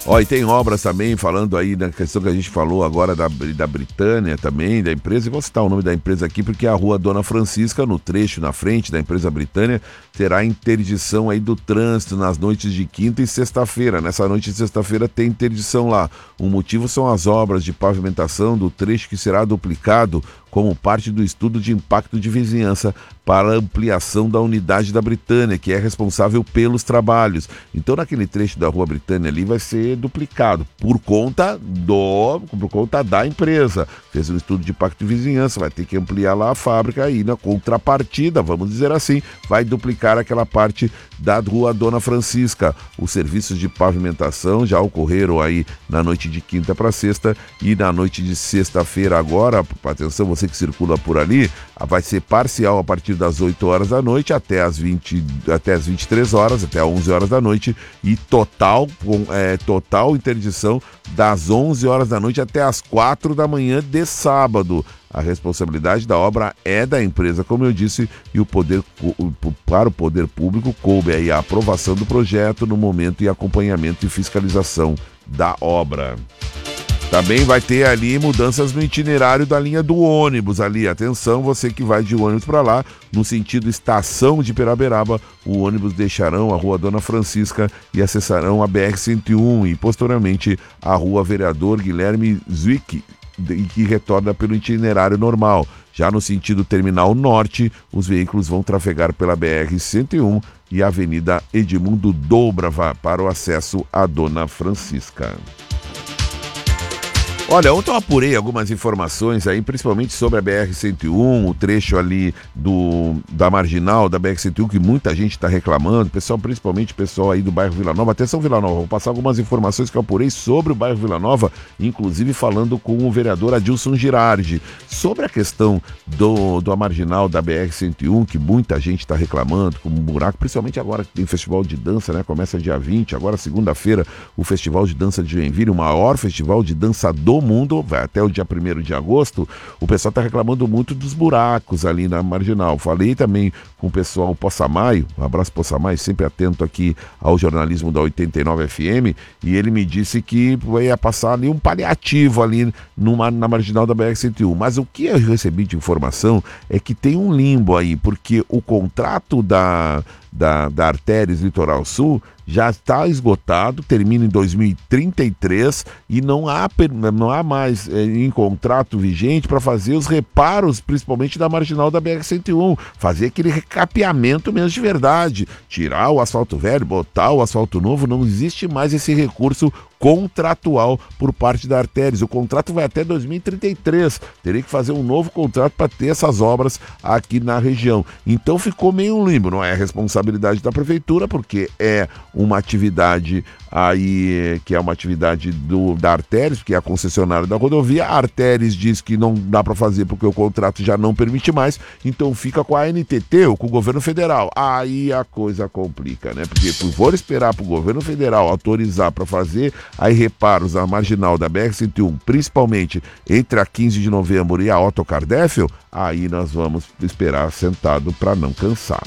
Ó, e tem obras também, falando aí da questão que a gente falou agora da Britânia também, da empresa. E vou citar o nome da empresa aqui, porque a rua Dona Francisca, no trecho na frente da empresa Britânia, terá interdição aí do trânsito nas noites de quinta e sexta-feira. Nessa noite de sexta-feira tem interdição lá. O motivo são as obras de pavimentação do trecho que será duplicado como parte do estudo de impacto de vizinhança para a ampliação da unidade da Britânia, que é responsável pelos trabalhos. Então, naquele trecho da Rua Britânia ali vai ser duplicado por conta da empresa. Fez um estudo de impacto de vizinhança, vai ter que ampliar lá a fábrica e na contrapartida, vamos dizer assim, vai duplicar aquela parte da Rua Dona Francisca. Os serviços de pavimentação já ocorreram aí na noite de quinta para sexta e na noite de sexta-feira agora, atenção, você que circula por ali, vai ser parcial a partir das 8 horas da noite até as 23 horas, até as 11 horas da noite e total interdição das 11 horas da noite até as 4 da manhã de sábado. A responsabilidade da obra é da empresa, como eu disse, e para o poder público coube aí a aprovação do projeto no momento e acompanhamento e fiscalização da obra. Também vai ter ali mudanças no itinerário da linha do ônibus ali. Atenção, você que vai de ônibus para lá, no sentido estação de Peraberaba, o ônibus deixarão a Rua Dona Francisca e acessarão a BR-101 e posteriormente a Rua Vereador Guilherme Zwick, que retorna pelo itinerário normal. Já no sentido terminal norte, os veículos vão trafegar pela BR-101 e a Avenida Edmundo Doubrava para o acesso à Dona Francisca. Olha, ontem eu apurei algumas informações aí, principalmente sobre a BR-101, o trecho ali da marginal da BR-101, que muita gente está reclamando, principalmente o pessoal aí do bairro Vila Nova. Atenção, Vila Nova, vou passar algumas informações que eu apurei sobre o bairro Vila Nova, inclusive falando com o vereador Adilson Girardi, sobre a questão da marginal da BR-101, que muita gente está reclamando, como um buraco, principalmente agora que tem festival de dança, né? Começa dia 20, agora segunda-feira, o Festival de Dança de Joinville, o maior festival de dança do mundo, vai até o dia 1º de agosto. O pessoal está reclamando muito dos buracos ali na marginal. Falei também com o pessoal Poça Maio, um abraço Poça Maio, sempre atento aqui ao jornalismo da 89 FM, e ele me disse que ia passar ali um paliativo ali na marginal da BR-101. Mas o que eu recebi de informação é que tem um limbo aí, porque o contrato da Artérias Litoral Sul já está esgotado, termina em 2033 e não há mais em contrato vigente para fazer os reparos, principalmente da marginal da BR-101, fazer aquele recapeamento mesmo de verdade, tirar o asfalto velho, botar o asfalto novo. Não existe mais esse recurso contratual por parte da Artérias. O contrato vai até 2033, teria que fazer um novo contrato para ter essas obras aqui na região. Então ficou meio um limbo, não é responsabilidade da prefeitura, porque é uma atividade aí que é uma atividade da Artérias, que é a concessionária da rodovia. A Artérias diz que não dá para fazer porque o contrato já não permite mais, então fica com a NTT ou com o governo federal. Aí a coisa complica, né? Porque for esperar para o governo federal autorizar para fazer aí reparos na marginal da BR-101, principalmente entre a 15 de novembro e a Otto Cardéfel, aí nós vamos esperar sentado para não cansar.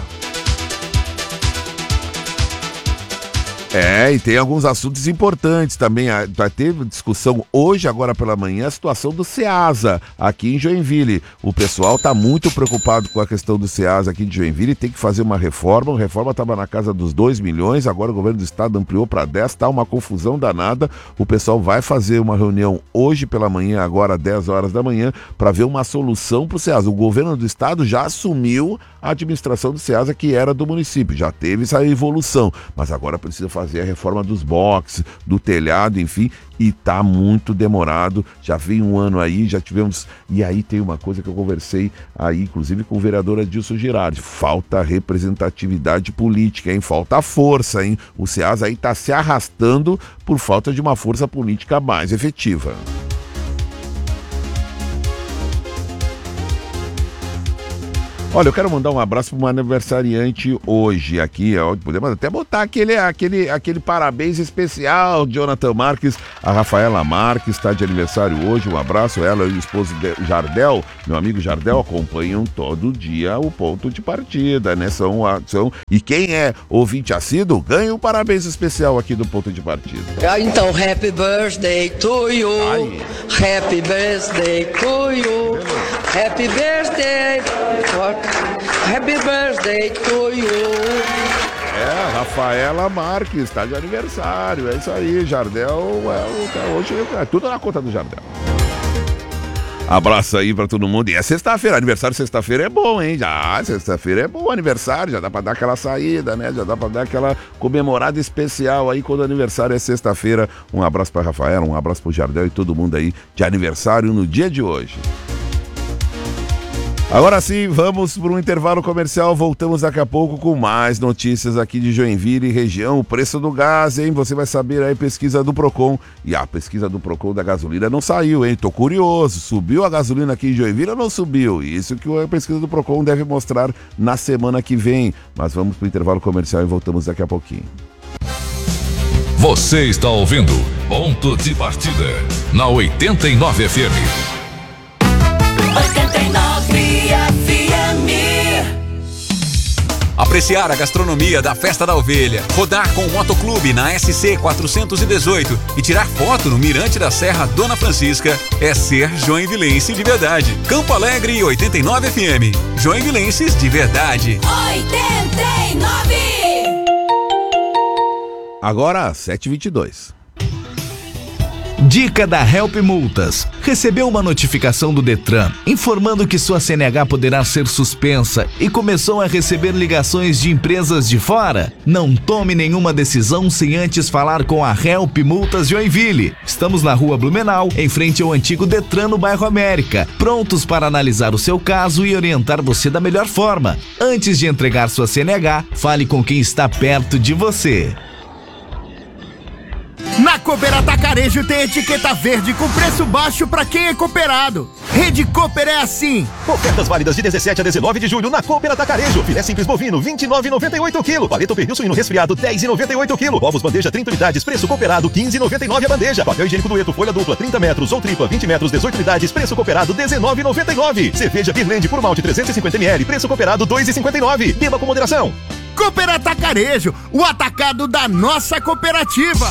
E tem alguns assuntos importantes também. Vai ter discussão hoje, agora pela manhã, a situação do Ceasa aqui em Joinville. O pessoal está muito preocupado com a questão do Ceasa aqui de Joinville, tem que fazer uma reforma. A reforma estava na casa dos 2 milhões, agora o governo do estado ampliou para 10, está uma confusão danada. O pessoal vai fazer uma reunião hoje pela manhã, agora às 10 horas da manhã, para ver uma solução para o Ceasa. O governo do estado já assumiu a administração do Ceasa, que era do município, já teve essa evolução, mas agora precisa fazer a reforma dos boxes, do telhado, enfim, e tá muito demorado. Já vem um ano aí, já tivemos. E aí tem uma coisa que eu conversei aí, inclusive com o vereador Adilson Girardi: falta representatividade política, hein? Falta força, hein? O Ceasa aí tá se arrastando por falta de uma força política mais efetiva. Olha, eu quero mandar um abraço para um aniversariante hoje aqui, podemos até botar aquele parabéns especial, Jonathan Marques, a Rafaela Marques está de aniversário hoje, um abraço, ela e o esposo Jardel, meu amigo Jardel, acompanham todo dia o ponto de partida, né, e quem é ouvinte assíduo ganha um parabéns especial aqui do ponto de partida. Então, happy birthday to you, happy birthday to you, happy birthday, happy birthday to you. Rafaela Marques está de aniversário, é isso aí, Jardel, hoje é tudo na conta do Jardel. Abraço aí pra todo mundo. E é sexta-feira, aniversário sexta-feira é bom, hein? Sexta-feira é bom aniversário, já dá pra dar aquela saída, né? Já dá pra dar aquela comemorada especial aí quando o aniversário é sexta-feira. Um abraço pra Rafaela, um abraço pro Jardel e todo mundo aí de aniversário no dia de hoje. Agora sim, vamos para um intervalo comercial, voltamos daqui a pouco com mais notícias aqui de Joinville e região. O preço do gás, hein? Você vai saber aí, pesquisa do Procon. E a pesquisa do Procon da gasolina não saiu, hein? Tô curioso, subiu a gasolina aqui em Joinville ou não subiu? Isso que a pesquisa do Procon deve mostrar na semana que vem. Mas vamos para o intervalo comercial e voltamos daqui a pouquinho. Você está ouvindo Ponto de Partida, na 89 FM. 89 FM. Apreciar a gastronomia da Festa da Ovelha, rodar com o motoclube na SC 418 e tirar foto no Mirante da Serra Dona Francisca é ser joinvilense de verdade. Campo Alegre 89 FM. Joinvilenses de verdade. 89. Agora, 7h22. Dica da Help Multas. Recebeu uma notificação do Detran informando que sua CNH poderá ser suspensa e começou a receber ligações de empresas de fora? Não tome nenhuma decisão sem antes falar com a Help Multas Joinville. Estamos na Rua Blumenau, em frente ao antigo Detran no bairro América, prontos para analisar o seu caso e orientar você da melhor forma. Antes de entregar sua CNH, fale com quem está perto de você. Na Cooper Atacarejo tem etiqueta verde com preço baixo para quem é cooperado. Rede Cooper é assim. Ofertas válidas de 17 a 19 de julho na Cooper Atacarejo. Filé simples bovino, R$ 29,98 kg. Paleto pernil suíno resfriado, R$ 10,98 kg. Ovos bandeja, 30 unidades, preço cooperado, R$ 15,99 a bandeja. Papel higiênico dueto, folha dupla, 30 metros ou tripla, 20 metros, 18 unidades, preço cooperado, R$ 19,99. Cerveja Birland por malte, 350 ml, preço cooperado, R$ 2,59. Beba com moderação. Cooper Atacarejo, o atacado da nossa cooperativa.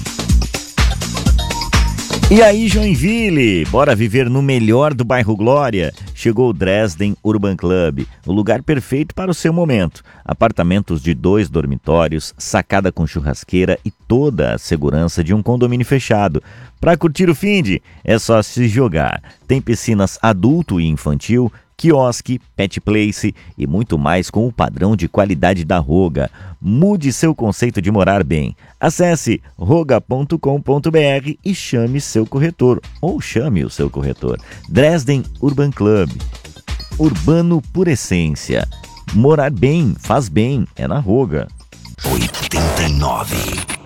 E aí, Joinville, bora viver no melhor do bairro Glória? Chegou o Dresden Urban Club, o lugar perfeito para o seu momento. Apartamentos de 2 dormitórios, sacada com churrasqueira e toda a segurança de um condomínio fechado. Para curtir o finde, é só se jogar. Tem piscinas adulto e infantil, quiosque, pet place e muito mais com o padrão de qualidade da Roga. Mude seu conceito de morar bem. Acesse roga.com.br e chame seu corretor, ou chame o seu corretor. Dresden Urban Club. Urbano por essência. Morar bem, faz bem, é na Roga. 89.